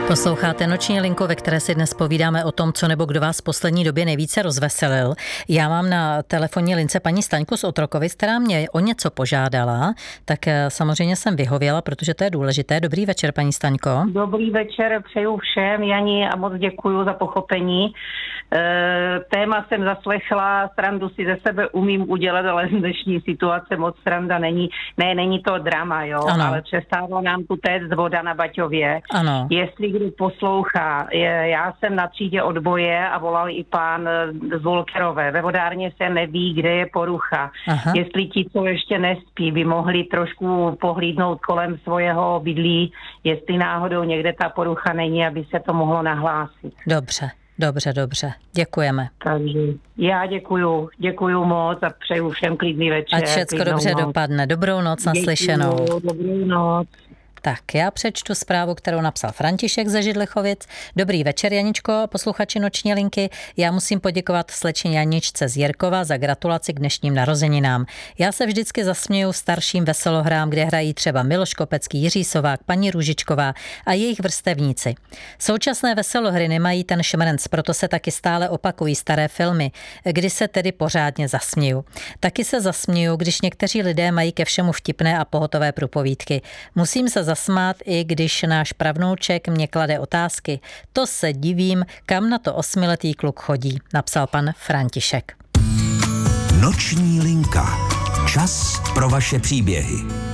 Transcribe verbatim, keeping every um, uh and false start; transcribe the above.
Posloucháte Noční linku, ve které si dnes povídáme o tom, co nebo kdo vás v poslední době nejvíce rozveselil. Já mám na telefonní lince paní Staňku z Otrokovic, která mě o něco požádala, tak samozřejmě jsem vyhověla, protože to je důležité. Dobrý večer, paní Staňko. Dobrý večer, přeju všem, Jani, a moc děkuju za pochopení. E, téma jsem zaslechla, srandu si ze sebe umím udělat, ale dnešní situace moc sranda není. Ne, není to drama, jo, ano. Ale přestává nám tu téct voda na Baťově. Ano. Jestli kdo poslouchá, je, já jsem na třídě odboje a volal i pán z Volkerové. Ve vodárně se neví, kde je porucha. Aha. Jestli ti, co ještě nespí, by mohli trošku pohlídnout kolem svého bydlí, jestli náhodou někde ta porucha není, aby se to mohlo nahlásit. Dobře. Dobře, dobře. Děkujeme. Takže já děkuju, děkuju moc a přeju všem klidný večer. Ať všecko dobře noc. Dopadne. Dobrou noc, naslyšenou. Děkuju, dobrou noc. Tak já přečtu zprávu, kterou napsal František ze Židlichovic. Dobrý večer, Janičko, posluchači Noční linky. Já musím poděkovat slečně Janičce z Jirkova za gratulaci k dnešním narozeninám. Já se vždycky zasměju starším veselohrám, kde hrají třeba Miloš Kopecký, Jiří Sovák, paní Růžičková a jejich vrstevníci. Současné veselohry nemají ten šmrnc, proto se taky stále opakují staré filmy, kdy se tedy pořádně zasměju. Taky se zasměju, když někteří lidé mají ke všemu vtipné a pohotové průpovídky. Musím se zasmát, i když náš pravnouček mě klade otázky. To se divím, kam na to osmiletý kluk chodí, napsal pan František. Noční linka. Čas pro vaše příběhy.